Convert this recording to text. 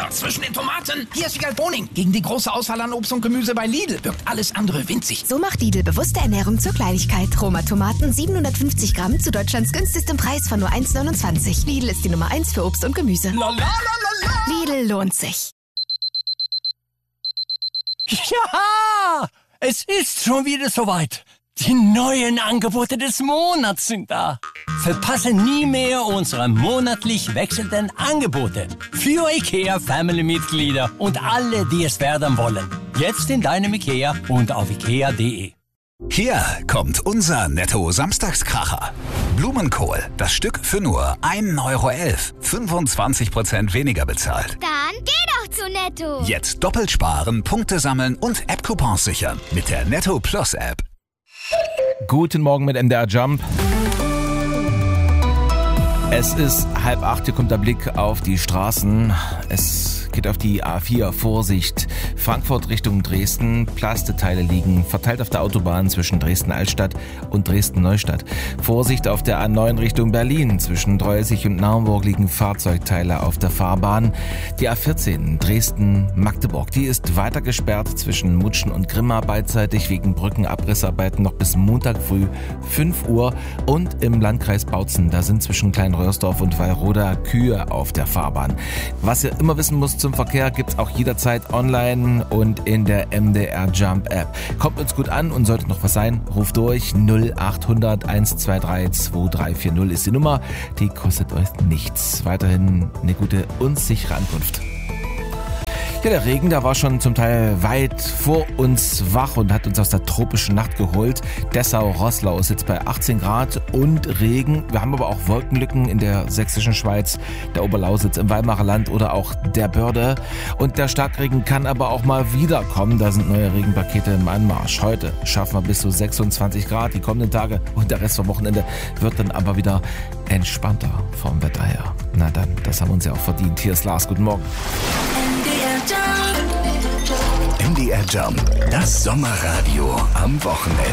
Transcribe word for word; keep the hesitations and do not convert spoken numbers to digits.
Platz zwischen den Tomaten. Hier ist Wiegald Boning. Gegen die große Auswahl an Obst und Gemüse bei Lidl wirkt alles andere winzig. So macht Lidl bewusste Ernährung zur Kleinigkeit. Roma Tomaten siebenhundertfünfzig Gramm zu Deutschlands günstigstem Preis von nur eins neunundzwanzig. Lidl ist die Nummer eins für Obst und Gemüse. La, la, la, la, la. Lidl lohnt sich. Ja, es ist schon wieder soweit. Die neuen Angebote des Monats sind da. Verpasse nie mehr unsere monatlich wechselnden Angebote für IKEA-Family-Mitglieder und alle, die es werden wollen. Jetzt in deinem IKEA und auf ikea punkt de. Hier kommt unser Netto-Samstagskracher. Blumenkohl, das Stück für nur ein Euro elf. fünfundzwanzig Prozent weniger bezahlt. Dann geh doch zu Netto. Jetzt doppelt sparen, Punkte sammeln und App-Coupons sichern mit der Netto Plus App. Guten Morgen mit M D R Jump. Es ist halb acht, hier kommt der Blick auf die Straßen. Es geht auf die A vier, Vorsicht, Frankfurt Richtung Dresden. Plasteteile liegen verteilt auf der Autobahn zwischen Dresden-Altstadt und Dresden-Neustadt. Vorsicht auf der A neun Richtung Berlin. Zwischen Dreusig und Naumburg liegen Fahrzeugteile auf der Fahrbahn. Die A vierzehn, Dresden-Magdeburg, die ist weiter gesperrt zwischen Mutschen und Grimma beidseitig wegen Brückenabrissarbeiten noch bis Montag früh fünf Uhr. Und im Landkreis Bautzen, da sind zwischen Kleinröhrsdorf und Wallroda Kühe auf der Fahrbahn. Was ihr immer wissen müsst zum Verkehr, gibt's auch jederzeit online und in der M D R Jump App. Kommt uns gut an und sollte noch was sein, ruft durch. null achthundert eins zwei drei zwei drei vier null ist die Nummer. Die kostet euch nichts. Weiterhin eine gute und sichere Ankunft. Ja, der Regen, der war schon zum Teil weit vor uns wach und hat uns aus der tropischen Nacht geholt. Dessau-Roßlau ist jetzt bei achtzehn Grad und Regen. Wir haben aber auch Wolkenlücken in der sächsischen Schweiz, der Oberlausitz im Weimarer Land oder auch der Börde. Und der Starkregen kann aber auch mal wiederkommen. Da sind neue Regenpakete im Anmarsch. Heute schaffen wir bis zu sechsundzwanzig Grad die kommenden Tage und der Rest vom Wochenende wird dann aber wieder entspannter vom Wetter her. Na dann, das haben wir uns ja auch verdient. Hier ist Lars, guten Morgen. M D R Jump, das Sommerradio am Wochenende.